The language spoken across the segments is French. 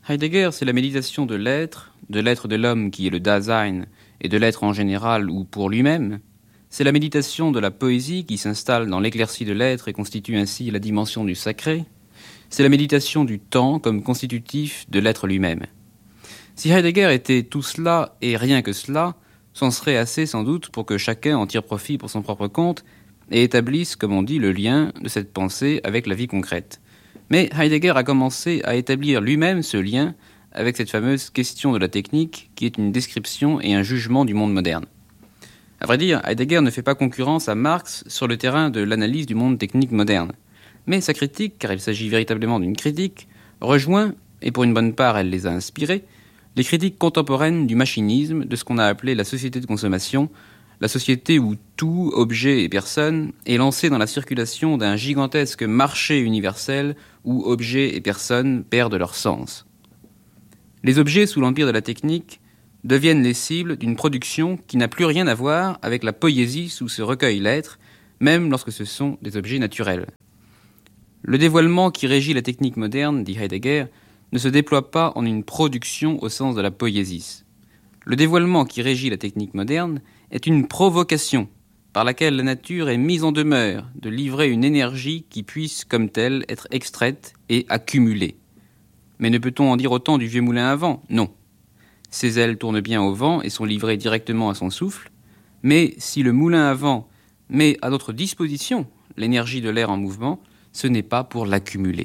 Heidegger, c'est la méditation de l'être de l'homme qui est le Dasein, et de l'être en général ou pour lui-même. C'est la méditation de la poésie qui s'installe dans l'éclaircie de l'être et constitue ainsi la dimension du sacré. C'est la méditation du temps comme constitutif de l'être lui-même. Si Heidegger était tout cela et rien que cela, c'en serait assez sans doute pour que chacun en tire profit pour son propre compte et établisse, comme on dit, le lien de cette pensée avec la vie concrète. Mais Heidegger a commencé à établir lui-même ce lien avec cette fameuse question de la technique qui est une description et un jugement du monde moderne. À vrai dire, Heidegger ne fait pas concurrence à Marx sur le terrain de l'analyse du monde technique moderne. Mais sa critique, car il s'agit véritablement d'une critique, rejoint, et pour une bonne part elle les a inspirés, les critiques contemporaines du machinisme, de ce qu'on a appelé la société de consommation, la société où tout, objet et personne, est lancé dans la circulation d'un gigantesque marché universel où objets et personnes perdent leur sens. Les objets sous l'empire de la technique deviennent les cibles d'une production qui n'a plus rien à voir avec la poésie sous ce recueil l'être, même lorsque ce sont des objets naturels. Le dévoilement qui régit la technique moderne, dit Heidegger, ne se déploie pas en une production au sens de la poésie. Le dévoilement qui régit la technique moderne est une provocation par laquelle la nature est mise en demeure de livrer une énergie qui puisse, comme telle, être extraite et accumulée. Mais ne peut-on en dire autant du vieux moulin à vent ? Non. Ses ailes tournent bien au vent et sont livrées directement à son souffle, mais si le moulin à vent met à notre disposition l'énergie de l'air en mouvement, ce n'est pas pour l'accumuler.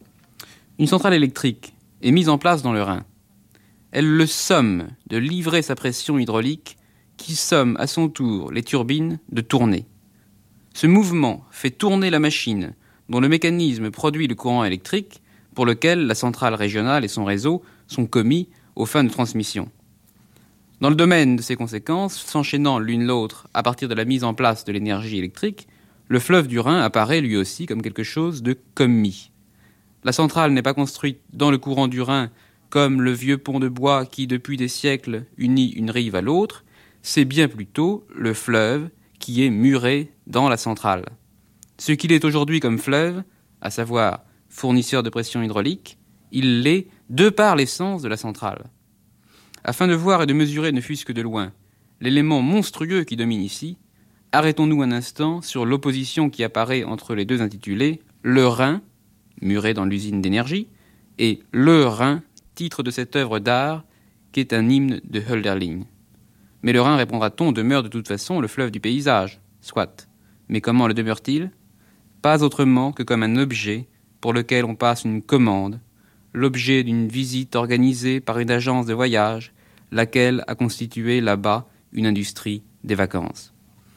Une centrale électrique est mise en place dans le Rhin. Elle le somme de livrer sa pression hydraulique qui somme à son tour les turbines de tourner. Ce mouvement fait tourner la machine dont le mécanisme produit le courant électrique pour lequel la centrale régionale et son réseau sont commis aux fins de transmission. Dans le domaine de ces conséquences, s'enchaînant l'une l'autre à partir de la mise en place de l'énergie électrique, le fleuve du Rhin apparaît lui aussi comme quelque chose de commis. La centrale n'est pas construite dans le courant du Rhin comme le vieux pont de bois qui, depuis des siècles, unit une rive à l'autre, c'est bien plutôt le fleuve qui est muré dans la centrale. Ce qu'il est aujourd'hui comme fleuve, à savoir fournisseur de pression hydraulique, il l'est de par l'essence de la centrale. Afin de voir et de mesurer, ne fût-ce que de loin, l'élément monstrueux qui domine ici, arrêtons-nous un instant sur l'opposition qui apparaît entre les deux intitulés, le Rhin, muré dans l'usine d'énergie, et le Rhin, titre de cette œuvre d'art qui est un hymne de Hölderlin. Mais le Rhin, répondra-t-on, demeure de toute façon le fleuve du paysage, soit. Mais comment le demeure-t-il ? Pas autrement que comme un objet pour lequel on passe une commande, l'objet d'une visite organisée par une agence de voyage, laquelle a constitué là-bas une industrie des vacances.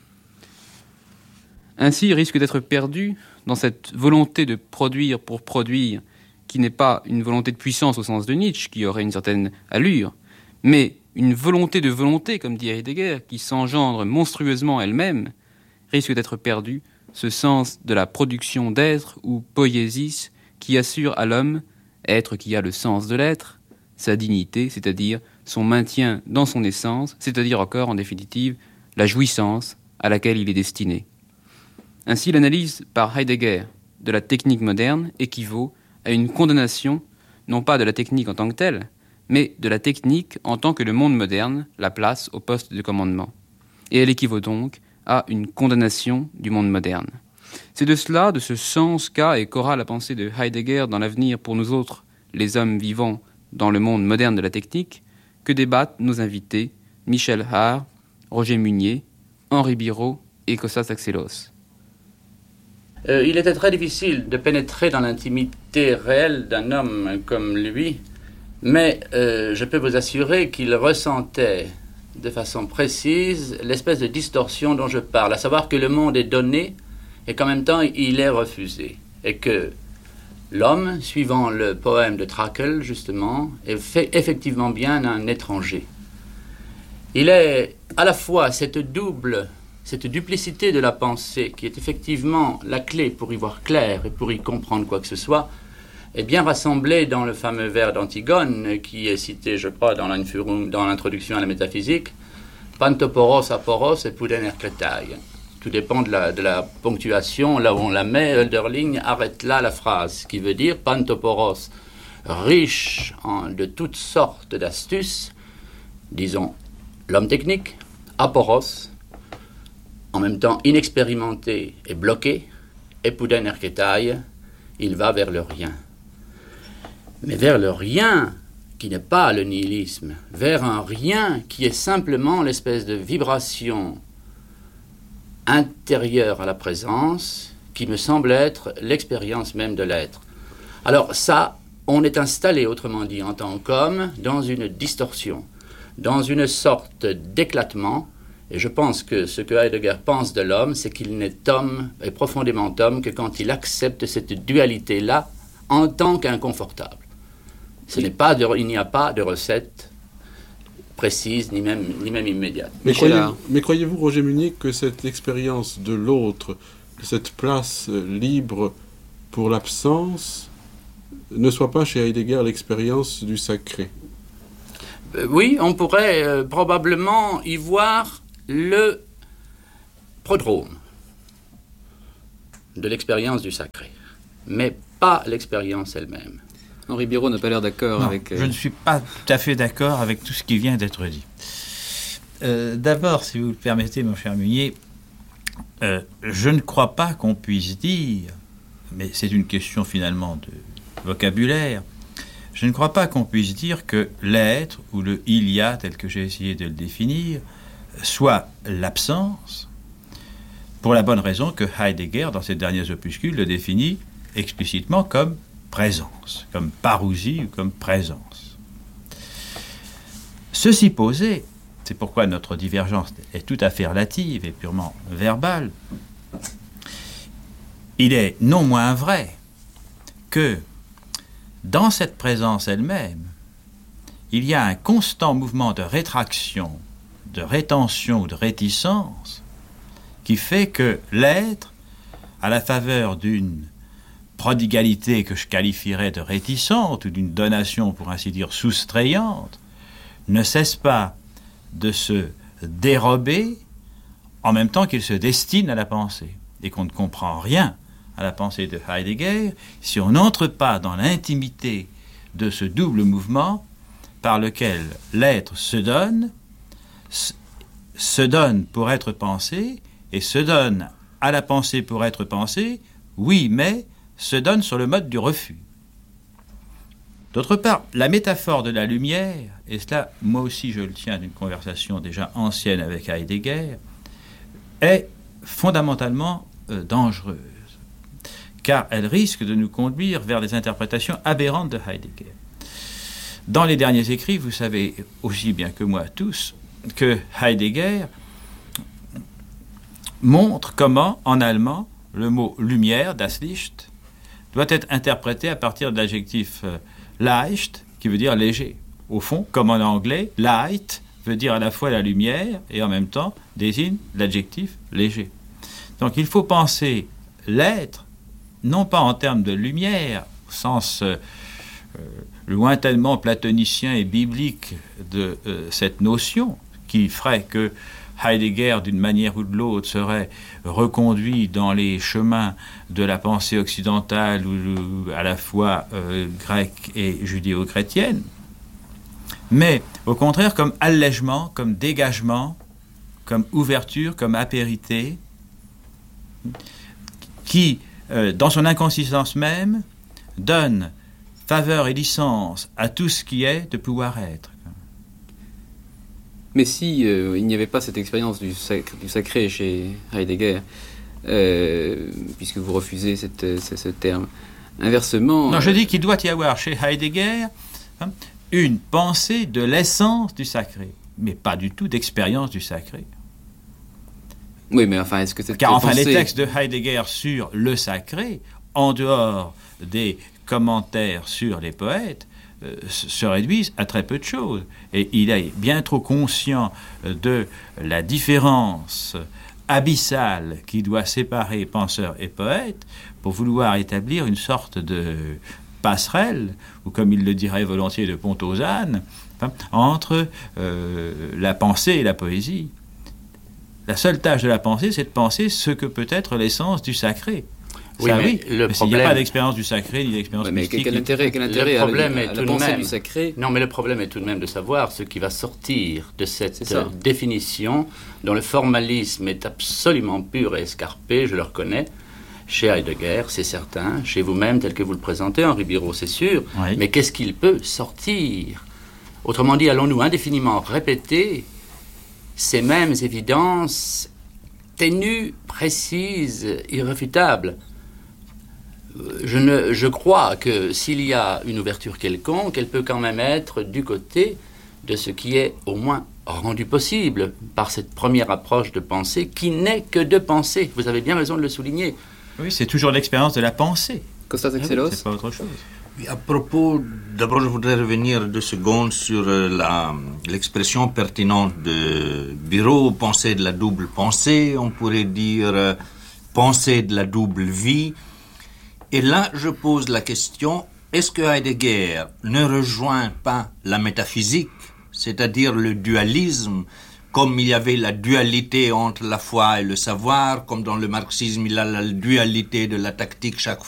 Ainsi risque d'être perdu, dans cette volonté de produire pour produire, qui n'est pas une volonté de puissance au sens de Nietzsche, qui aurait une certaine allure, mais une volonté de volonté, comme dit Heidegger, qui s'engendre monstrueusement elle-même, risque d'être perdu ce sens de la production d'être ou poiesis qui assure à l'homme, être qui a le sens de l'être, sa dignité, c'est-à-dire son maintien dans son essence, c'est-à-dire encore, en définitive, la jouissance à laquelle il est destiné. Ainsi, l'analyse par Heidegger de la technique moderne équivaut à une condamnation, non pas de la technique en tant que telle, mais de la technique en tant que le monde moderne la place au poste de commandement. Et elle équivaut donc à une condamnation du monde moderne. C'est de cela, de ce sens qu'a et qu'aura la pensée de Heidegger dans l'avenir pour nous autres, les hommes vivant dans le monde moderne de la technique, que débattent nos invités Michel Haar, Roger Munier, Henri Biraud et Kostas Axelos. Il était très difficile de pénétrer dans l'intimité réelle d'un homme comme lui, mais je peux vous assurer qu'il ressentait de façon précise l'espèce de distorsion dont je parle, à savoir que le monde est donné et qu'en même temps il est refusé, et que l'homme, suivant le poème de Trakl justement, est fait effectivement bien un étranger. Il est à la fois cette duplicité de la pensée qui est effectivement la clé pour y voir clair et pour y comprendre quoi que ce soit, est bien rassemblée dans le fameux vers d'Antigone qui est cité, je crois, dans l'introduction à la métaphysique, Pantoporos aporos et puden ercletai. Tout dépend de la ponctuation, là où on la met. Hölderlin arrête là la phrase, qui veut dire Pantoporos riche de toutes sortes d'astuces, disons l'homme technique, aporos, en même temps inexpérimenté et bloqué, epuden erketai, il va vers le rien. Mais vers le rien qui n'est pas le nihilisme, vers un rien qui est simplement l'espèce de vibration intérieure à la présence, qui me semble être l'expérience même de l'être. Alors ça, on est installé, autrement dit, en tant qu'homme, dans une distorsion, dans une sorte d'éclatement, et je pense que ce que Heidegger pense de l'homme, c'est qu'il n'est homme, et profondément homme, que quand il accepte cette dualité-là en tant qu'inconfortable. Il n'y a pas de recette précise, ni même immédiate. Mais croyez-vous, Roger Munier, que cette expérience de l'autre, cette place libre pour l'absence, ne soit pas chez Heidegger l'expérience du sacré? Oui, on pourrait probablement y voir le prodrome de l'expérience du sacré, mais pas l'expérience elle-même. Henri Biraud n'a pas l'air d'accord avec... Je ne suis pas tout à fait d'accord avec tout ce qui vient d'être dit. D'abord, si vous le permettez, mon cher Munier, je ne crois pas qu'on puisse dire, mais c'est une question finalement de vocabulaire, je ne crois pas qu'on puisse dire que l'être, ou le « il y a », tel que j'ai essayé de le définir, soit l'absence, pour la bonne raison que Heidegger, dans ses derniers opuscules, le définit explicitement comme présence, comme parousie ou comme présence. Ceci posé, c'est pourquoi notre divergence est tout à fait relative et purement verbale, il est non moins vrai que dans cette présence elle-même, il y a un constant mouvement de rétraction, de rétention ou de réticence qui fait que l'être, à la faveur d'une prodigalité que je qualifierais de réticente ou d'une donation, pour ainsi dire, soustrayante, ne cesse pas de se dérober en même temps qu'il se destine à la pensée et qu'on ne comprend rien à la pensée de Heidegger si on n'entre pas dans l'intimité de ce double mouvement par lequel l'être se donne pour être pensé et se donne à la pensée pour être pensé, oui, mais se donne sur le mode du refus. D'autre part, la métaphore de la lumière, et cela, moi aussi je le tiens d'une conversation déjà ancienne avec Heidegger, est fondamentalement dangereuse, car elle risque de nous conduire vers des interprétations aberrantes de Heidegger. Dans les derniers écrits, vous savez aussi bien que moi tous, que Heidegger montre comment, en allemand, le mot « lumière », das Licht, doit être interprété à partir de l'adjectif leicht, qui veut dire léger. Au fond, comme en anglais, light veut dire à la fois la lumière et en même temps désigne l'adjectif léger. Donc il faut penser l'être, non pas en termes de lumière, au sens lointainement platonicien et biblique de cette notion, qui ferait que Heidegger, d'une manière ou de l'autre, serait reconduit dans les chemins de la pensée occidentale ou à la fois grecque et judéo-chrétienne, mais au contraire comme allègement, comme dégagement, comme ouverture, comme apérité, qui, dans son inconsistance même, donne faveur et licence à tout ce qui est de pouvoir être. Mais si il n'y avait pas cette expérience du sacré chez Heidegger, puisque vous refusez ce terme, inversement... Non, je dis qu'il doit y avoir chez Heidegger une pensée de l'essence du sacré, mais pas du tout d'expérience du sacré. Oui, mais enfin, est-ce que cette Car enfin, pensée... les textes de Heidegger sur le sacré, en dehors des commentaires sur les poètes, se réduisent à très peu de choses. Et il est bien trop conscient de la différence abyssale qui doit séparer penseur et poète pour vouloir établir une sorte de passerelle, ou comme il le dirait volontiers de pont aux ânes, entre la pensée et la poésie. La seule tâche de la pensée, c'est de penser ce que peut être l'essence du sacré. Oui, Ça, mais le parce qu'il n'y a problème... pas d'expérience du sacré ni d'expérience Ouais, mais mystique. quel intérêt Le problème à est la tout de pensée même... du sacré? Non, mais le problème est tout de même de savoir ce qui va sortir de cette C'est ça. définition dont le formalisme est absolument pur et escarpé, je le reconnais. Chez Heidegger, c'est certain. Chez vous-même, tel que vous le présentez, Henri Biraud, c'est sûr. Oui. Mais qu'est-ce qu'il peut sortir? Autrement dit, allons-nous indéfiniment répéter ces mêmes évidences ténues, précises, irréfutables? Je crois que s'il y a une ouverture quelconque, elle peut quand même être du côté de ce qui est au moins rendu possible par cette première approche de pensée qui n'est que de pensée. Vous avez bien raison de le souligner. Oui, c'est toujours l'expérience de la pensée. Costas Exelos? C'est pas autre chose. Oui, à propos, d'abord je voudrais revenir 2 secondes sur l'expression pertinente de Biraud, pensée de la double pensée, on pourrait dire pensée de la double vie. Et là, je pose la question, est-ce que Heidegger ne rejoint pas la métaphysique, c'est-à-dire le dualisme, comme il y avait la dualité entre la foi et le savoir, comme dans le marxisme, il y a la dualité de la tactique chaque fois